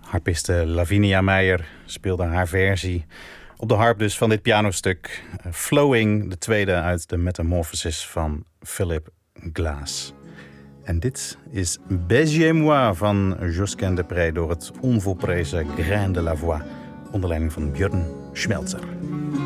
Harpiste Lavinia Meijer speelde haar versie op de harp dus van dit pianostuk. Flowing, de tweede uit de Metamorphosis van Philip Glass. En dit is Baisiez-moi van Josquin de Prez door het onvolprezen Grain de la Voix onder leiding van Björn Schmelzer.